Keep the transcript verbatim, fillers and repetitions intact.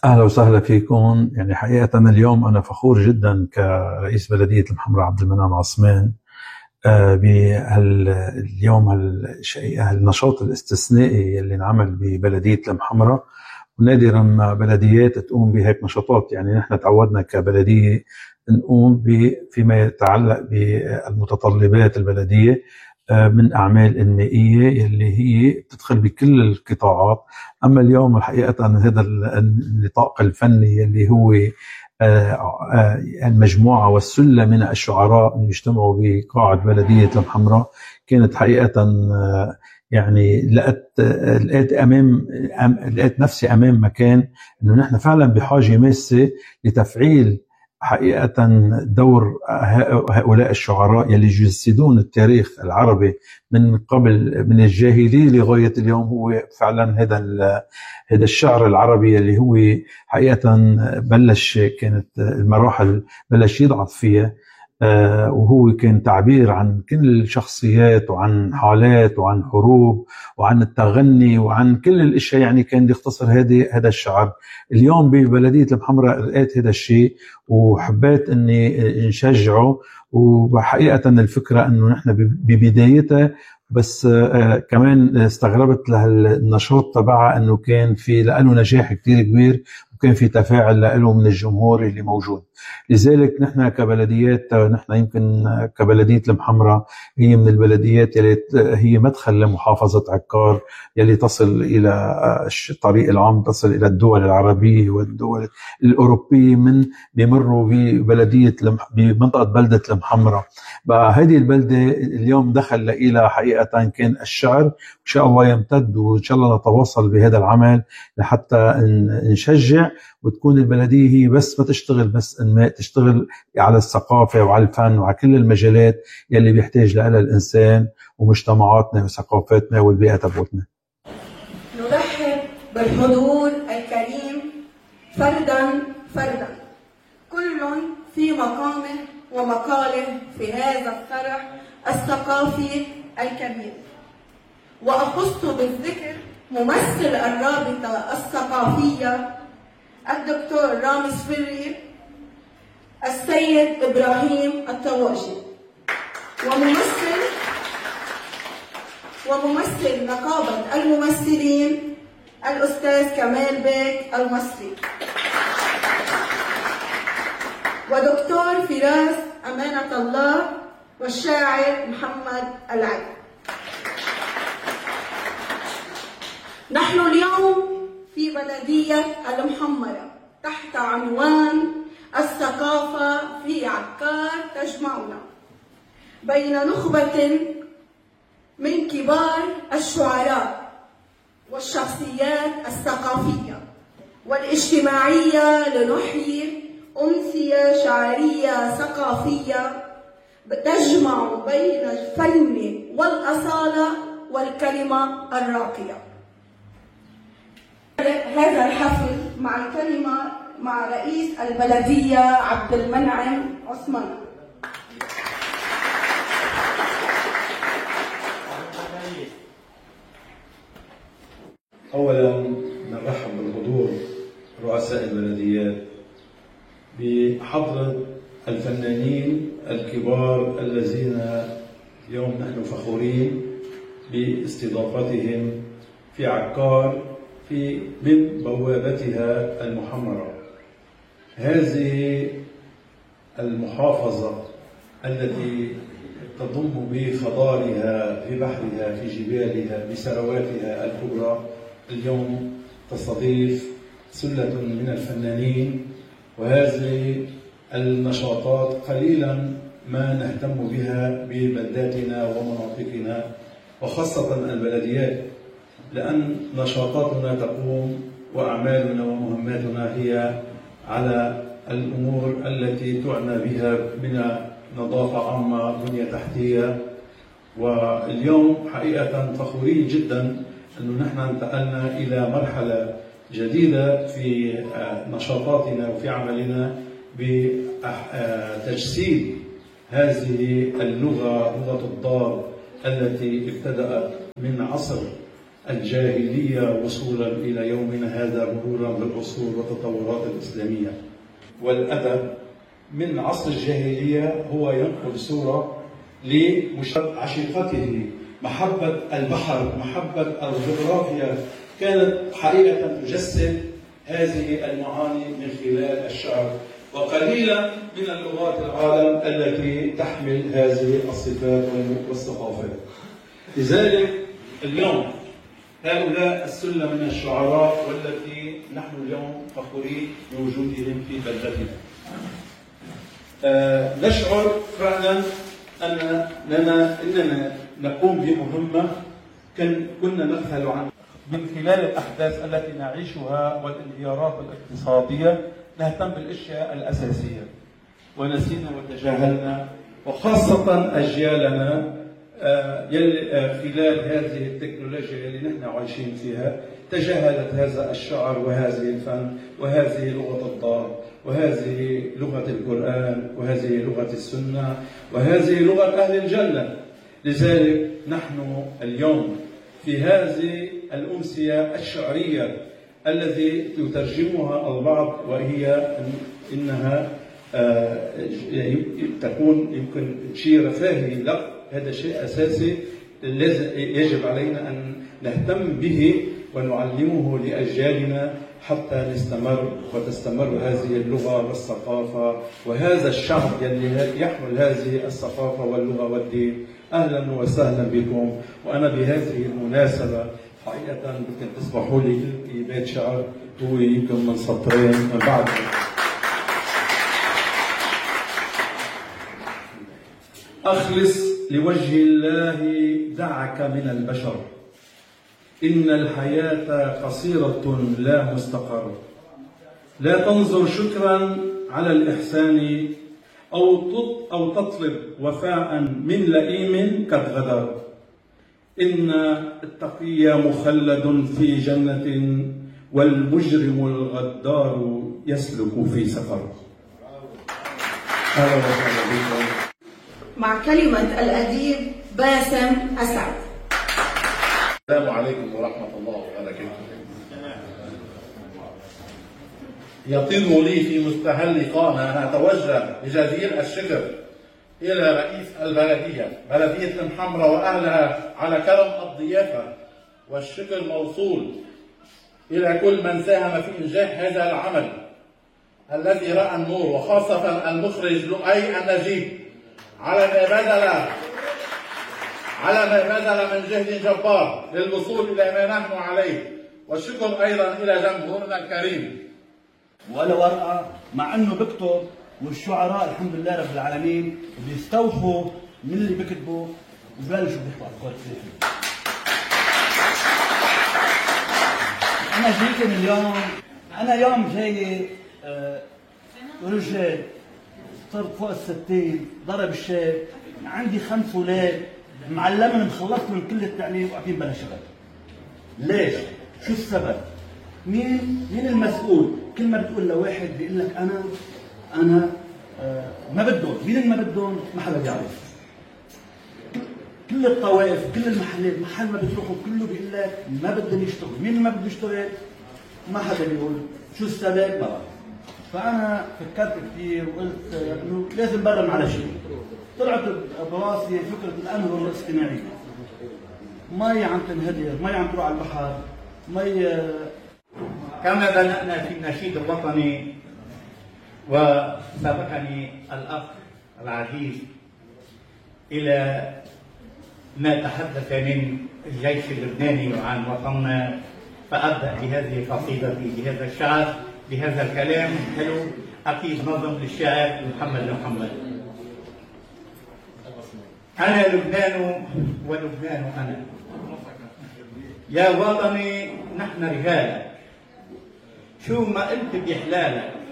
أهلا وسهلا فيكم. يعني حقيقة اليوم أنا فخور جدا كرئيس بلدية المحمرة عبد المنعم عثمان باليوم هالنشاط الاستثنائي اللي انعمل ببلدية المحمرة، ونادرا ما بلديات تقوم بهيك نشاطات. يعني نحن تعودنا كبلدية نقوم فيما يتعلق بالمتطلبات البلدية من أعمال إنمائية اللي هي بتدخل بكل القطاعات. أما اليوم الحقيقة هذا النطاق الفني اللي هو المجموعة والسلة من الشعراء اللي يجتمعوا بقاعة بلدية المحمرة، كانت حقيقة يعني لقيت لقيت امام لقيت نفسي امام مكان انه نحن فعلا بحاجه ماسه لتفعيل حقيقه دور هؤلاء الشعراء يلي يجسدون التاريخ العربي من قبل من الجاهليه لغايه اليوم. هو فعلا هذا هذا الشعر العربي اللي هو حقيقه بلش كانت المراحل بلش يضعف فيها، وهو كان تعبير عن كل الشخصيات وعن حالات وعن حروب وعن التغني وعن كل الاشياء. يعني كان يختصر هذه هذا الشعر. اليوم ببلدية المحمرة لقيت هذا الشيء وحبيت اني نشجعه، وحقيقة الفكرة انه نحن ببدايتها بس كمان استغربت للنشاط تبعها انه كان في له نجاح كتير كبير، وكان في تفاعل له من الجمهور اللي موجود. لذلك نحن كبلديات، نحن يمكن كبلدية المحمرة هي من البلديات يلي هي مدخل لمحافظة عكار يلي تصل إلى الطريق العام، تصل إلى الدول العربية والدول الأوروبية من بيمروا ببلدية بمنطقة بلدة المحمرة. بقى هذه البلدة اليوم دخل إلى حقيقة كان الشعر، إن شاء الله يمتد وإن شاء الله نتواصل بهذا العمل لحتى نشجع وتكون البلدية هي بس ما تشتغل بس إنماء، تشتغل على الثقافة وعلى الفن وعلى كل المجالات يلي بيحتاج لها الإنسان ومجتمعاتنا وثقافتنا والبيئة تبعتنا. نرحب بالحضور الكريم فردا فردا، كل في مقامه ومقاله في هذا الفرح الثقافي الكبير. وأخص بالذكر ممثل الرابطة الثقافية الدكتور رامز فري، السيد إبراهيم الطواجي، وممثل وممثل نقابة الممثلين الأستاذ كمال بيك المصري، ودكتور فراس أمانة الله، والشاعر محمد العلي. نحن اليوم في بلدية المحمرة تحت عنوان الثقافة في عكار تجمعنا بين نخبة من كبار الشعراء والشخصيات الثقافية والاجتماعية لنحيي أمسية شعرية ثقافية تجمع بين الفن والأصالة والكلمة الراقية. هذا الحفل مع الكلمة مع رئيس البلدية عبد المنعم عثمان. أولا نرحب بالحضور رؤساء البلديات بحضرة الفنانين الكبار الذين اليوم نحن فخورين باستضافتهم في عكار في من بوابتها المحمرة. هذه المحافظة التي تضم بخضارها في بحرها في جبالها بثرواتها الكبرى اليوم تستضيف سلة من الفنانين، وهذه النشاطات قليلا ما نهتم بها ببلداتنا ومناطقنا وخاصة البلديات، لأن نشاطاتنا تقوم وأعمالنا ومهماتنا هي على الأمور التي تعنى بها من نظافة عامة، بنية تحتية. واليوم حقيقة فخورين جدا أنه نحن انتقلنا إلى مرحلة جديدة في نشاطاتنا وفي عملنا بتجسيد هذه اللغة، لغة الدار التي ابتدأت من عصر الجاهلية وصولا إلى يومنا هذا مرورا بالعصور والتطورات الإسلامية. والأدب من عصر الجاهلية هو ينقل صورة لعشيقته، محبة البحر، محبة الجغرافيا، كانت حقيقة تجسد هذه المعاني من خلال الشعر. وقليلا من اللغات العالم التي تحمل هذه الصفات والثقافات. لذلك اليوم هؤلاء السلة من الشعراء والتي نحن اليوم فخورين بوجودهم في بلدتنا. آه نشعر فعلا أن لنا إننا نقوم بمهمة كنا نبحث عنها من خلال الأحداث التي نعيشها والانهيارات الاقتصادية. نهتم بالأشياء الأساسية ونسينا وتجاهلنا، وخاصة أجيالنا خلال هذه التكنولوجيا اللي نحن عايشين فيها تجاهلت هذا الشعر وهذه الفن وهذه لغة الضاد وهذه لغة القرآن وهذه لغة السنة وهذه لغة أهل الجنة. لذلك نحن اليوم في هذه الأمسية الشعرية الذي يترجمها البعض وهي إنها تكون يمكن شيء رفاهي، لا، هذا شيء أساسي يجب علينا أن نهتم به ونعلمه لأجيالنا حتى نستمر وتستمر هذه اللغة والثقافة وهذا الشعب الذي يحمل هذه الثقافة واللغة والدين. أهلا وسهلا بكم. وأنا بهذه المناسبة حقيقة يمكن تسمحوا لي ألقي بيت شعر هو يمكن من سطرين من بعد. أخلص لوجه الله دعك من البشر، إن الحياة قصيرة لا مستقر. لا تنظر شكرا على الإحسان أو أو تطلب وفاء من لئيم قد غدر. إن التقي مخلد في جنة والمجرم الغدار يسلك في سقر. هذا وسهلا بكم. مع كلمة الأديب باسم أسعد. السلام عليكم ورحمة الله وبركاته. يطيب لي في مستهل لقاءنا أن أتوجه بجزيل الشكر إلى رئيس البلدية بلدية المحمرة وأهلها على كرم الضيافة، والشكر موصول إلى كل من ساهم في إنجاح هذا العمل الذي رأى النور، وخاصة المخرج لؤي النجيب على ما بذل على ما بذل من جهد جبار للوصول إلى ما نحن عليه. والشكر أيضا إلى جمهورنا الكريم. ولا ورقة مع أنه بكتب، والشعراء الحمد لله رب العالمين بيستوحوا من اللي بكتبوا وببلشوا بيحكوا أفكار كثير. أنا جيت اليوم، أنا يوم جاي أه رجال صرت فوق الستين، ضرب الشاب، عندي خمس أولاد، معلمهم خلصتهم كل التعليم وقاعدين بلا شغل. ليش؟ شو السبب؟ مين مين المسؤول؟ كل ما بتقول لواحد بيقول لك أنا أنا آه ما بدهم، مين ما بدهم؟ ما حدا بيعرف. كل الطوائف، كل المحلات، محل ما بتروحوا كله بيقول لك ما بدهم يشتغلوا، مين ما بده يشتغل؟ ما حدا بيقول. شو السبب؟ ما بعرف. فأنا فكرت كثير وقلت إنه لازم برم على شيء. طلعت براسي فكرة الأنهر الاصطناعية. مي عم تنهدر، مي عم تروح على البحر، مي. كما بدأنا في النشيد الوطني وسبقني الأخ العزيز إلى ما تحدث من الجيش اللبناني وعن وطننا، فأبدأ بهذه قصيدتي بهذا الشعر بهذا الكلام حلو أكيد نظم للشاعر محمد محمد. أنا لبنان ولبنان أنا، يا وطني نحن رجالك، شو ما قلت بإحلالك،